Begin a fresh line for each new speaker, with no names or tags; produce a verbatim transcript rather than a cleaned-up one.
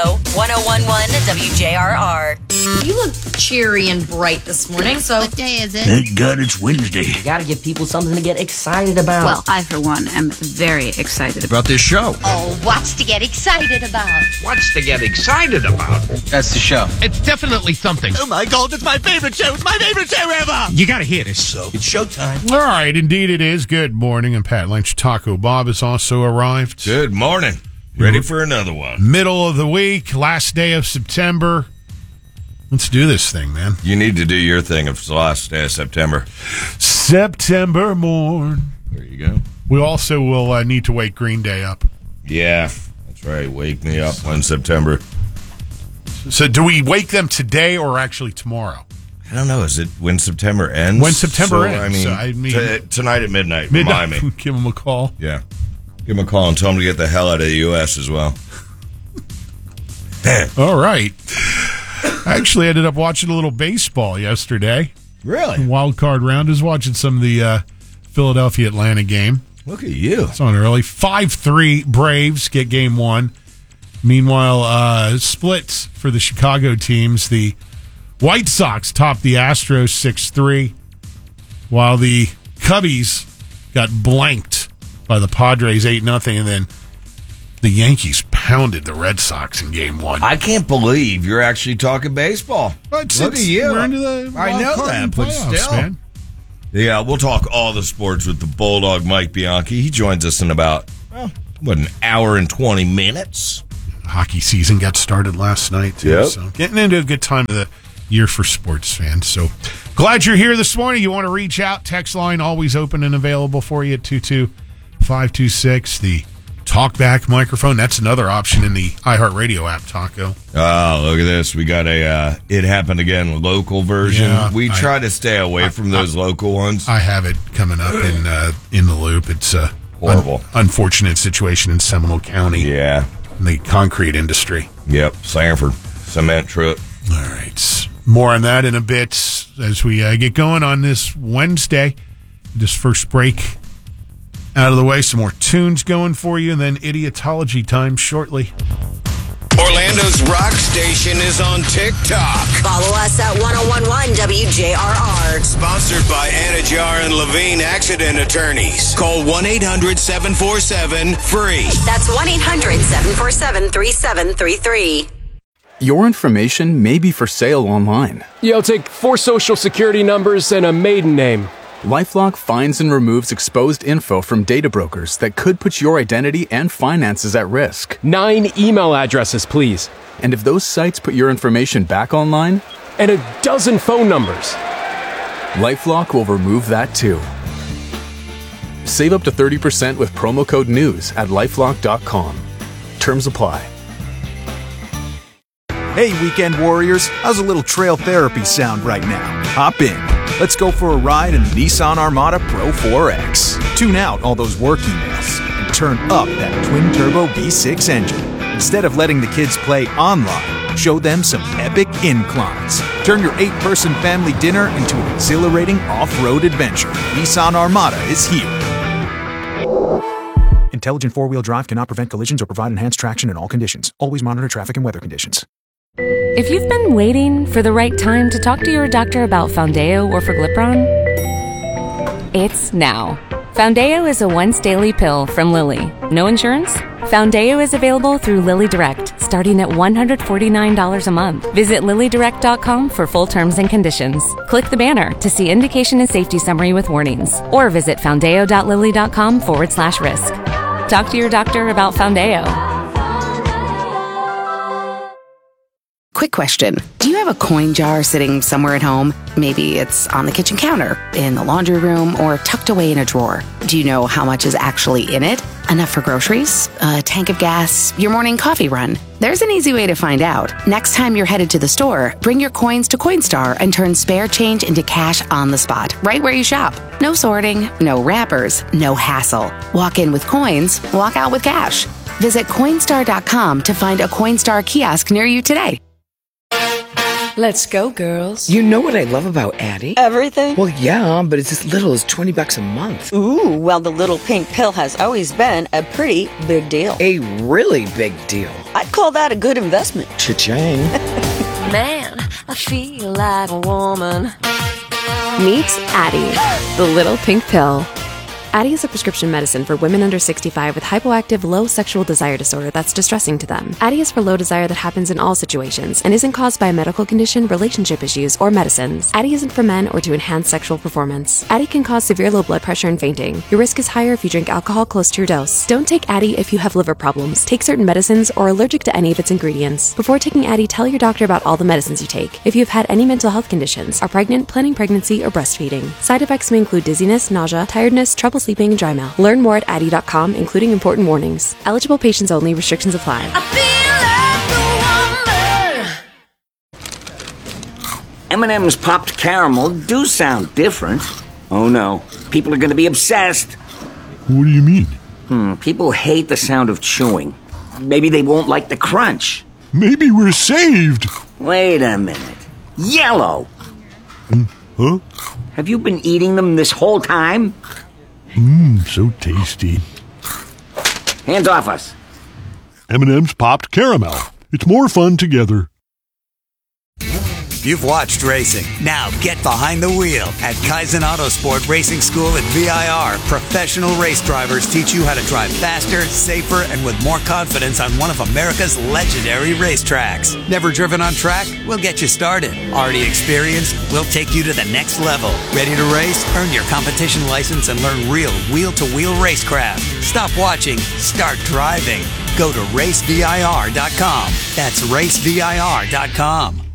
Chicago, one oh one point one W J R R.
You look cheery and bright this morning, so...
What day is it?
Thank God it's Wednesday.
You gotta give people something to get excited about.
Well, I, for one, am very excited
About this show.
Oh, what's to get excited about?
What's to get excited about?
That's the show.
It's definitely something.
Oh my God, it's my favorite show. It's my favorite show ever.
You gotta hear this.
So it's showtime.
All right, indeed it is. Good morning. I'm Pat Lynch. Taco Bob has also arrived.
Good morning. Ready for another one.
Middle of the week, last day of September. Let's do this thing, man.
You need to do your thing if it's the last day of September.
September morn.
There you go.
We also will uh, need to wake Green Day up.
Yeah, that's right. Wake me up in September.
So do we wake them today or actually tomorrow?
I don't know. Is it when September ends?
When September
so,
ends.
I mean,
So, I mean
t- tonight at midnight.
Midnight.
Remind me.
Give them a call.
Yeah. Give them a call and tell them to get the hell out of the U S as well.
All right. I actually ended up watching a little baseball yesterday.
Really?
Wild card round. I was watching some of the uh, Philadelphia-Atlanta game.
Look at you.
It's on early. five three Braves get game one. Meanwhile, uh, splits for the Chicago teams. The White Sox topped the Astros six three, while the Cubbies got blanked by the Padres eight nothing, and then the Yankees pounded the Red Sox in game one.
I can't believe you're actually talking baseball.
But
Look at you.
We're into the
I know
wild card
that, but
playoffs,
still.
man.
Yeah, we'll talk all the sports with the Bulldog Mike Bianchi. He joins us in about, well, what, an hour and twenty minutes?
Hockey season got started last night, too.
Yep.
So getting into a good time of the year for sports fans. So glad you're here this morning. You want to reach out, text line always open and available for you at two two five two six. The talkback microphone, that's another option in the iHeartRadio app, Taco.
Oh, look at this. We got a uh, It Happened Again local version.
Yeah,
we
I,
try to stay away
I,
from those
I,
local ones.
I have it coming up in uh, in the loop. It's a
horrible,
un- unfortunate situation in Seminole County.
Yeah.
In the concrete industry.
Yep, Sanford. Cement truck.
All right. More on that in a bit as we uh, get going on this Wednesday. This first break out of the way. Some more tunes going for you, and then idiotology time shortly.
Orlando's rock station is on TikTok.
Follow us at one oh one point one W J R R.
Sponsored by Anajar and Levine Accident Attorneys. Call one eight hundred seven four seven free.
That's one eight hundred seven four seven three seven three three.
Your information may be for sale online.
Yeah, I'll take four social security numbers and a maiden name.
LifeLock finds and removes exposed info from data brokers that could put your identity and finances at risk.
Nine email addresses, please.
And if those sites put your information back online?
And a dozen phone numbers.
LifeLock will remove that too. Save up to thirty percent with promo code NEWS at lifelock dot com. Terms apply.
Hey, weekend warriors, how's a little trail therapy sound right now? Hop in. Let's go for a ride in the Nissan Armada Pro four X. Tune out all those work emails and turn up that twin-turbo V six engine. Instead of letting the kids play online, show them some epic inclines. Turn your eight-person family dinner into an exhilarating off-road adventure. Nissan Armada is here. Intelligent four-wheel drive cannot prevent collisions or provide enhanced traction in all conditions. Always monitor traffic and weather conditions.
If you've been waiting for the right time to talk to your doctor about Foundeo or Forglipron, it's now. Foundeo is a once-daily pill from Lilly. No insurance? Foundeo is available through Lilly Direct, starting at one hundred forty-nine dollars a month. Visit lilly direct dot com for full terms and conditions. Click the banner to see indication and safety summary with warnings, or visit foundeo.lilly.com forward slash risk. Talk to your doctor about Foundeo.
Quick question. Do you have a coin jar sitting somewhere at home? Maybe it's on the kitchen counter, in the laundry room, or tucked away in a drawer. Do you know how much is actually in it? Enough for groceries? A tank of gas? Your morning coffee run? There's an easy way to find out. Next time you're headed to the store, bring your coins to Coinstar and turn spare change into cash on the spot, right where you shop. No sorting, no wrappers, no hassle. Walk in with coins, walk out with cash. Visit Coinstar dot com to find a Coinstar kiosk near you today.
Let's go, girls.
You know what I love about Addie?
Everything?
Well, yeah, but it's as little as twenty bucks a month.
Ooh, well, the little pink pill has always been a pretty big deal.
A really big deal.
I'd call that a good investment.
Cha-ching.
Man, I feel like a woman. Meet Addie, the little pink pill. Addie is a prescription medicine for women under sixty-five with hypoactive low sexual desire disorder that's distressing to them. Addie is for low desire that happens in all situations and isn't caused by a medical condition, relationship issues, or medicines. Addie isn't for men or to enhance sexual performance. Addie can cause severe low blood pressure and fainting. Your risk is higher if you drink alcohol close to your dose. Don't take Addie if you have liver problems, take certain medicines, or are allergic to any of its ingredients. Before taking Addie, tell your doctor about all the medicines you take. If you've had any mental health conditions, are pregnant, planning pregnancy, or breastfeeding. Side effects may include dizziness, nausea, tiredness, trouble sleeping, and dry mouth. Learn more at Addie dot com, including important warnings. Eligible patients only. Restrictions apply.
M and M's popped caramel do sound different. Oh no, people are going to be obsessed.
What do you mean?
Hmm, people hate the sound of chewing. Maybe they won't like the crunch.
Maybe we're saved.
Wait a minute. Yellow!
Mm, huh?
Have you been eating them this whole time?
Mmm, so tasty.
Hands off us.
M and M's popped caramel. It's more fun together.
You've watched racing. Now get behind the wheel at Kaizen Autosport Racing School at V I R. Professional race drivers teach you how to drive faster, safer, and with more confidence on one of America's legendary racetracks. Never driven on track? We'll get you started. Already experienced? We'll take you to the next level. Ready to race? Earn your competition license and learn real wheel-to-wheel racecraft. Stop watching. Start driving. Go to race V I R dot com. That's race V I R dot com.